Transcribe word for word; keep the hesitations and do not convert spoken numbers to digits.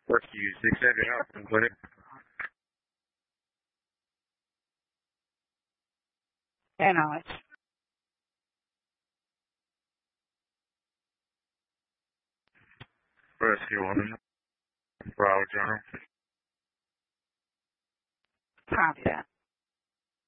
Rescue six seven Austin Clinic. And Alex. Rescue one. Broward Journal. Copy that.